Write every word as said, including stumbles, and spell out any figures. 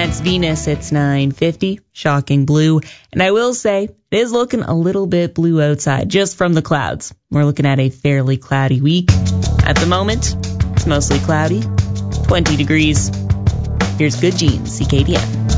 That's Venus. It's nine fifty, shocking blue. And I will say, it is looking a little bit blue outside, just from the clouds. We're looking at a fairly cloudy week. At the moment, it's mostly cloudy, twenty degrees. Here's Good Genes, C K D M.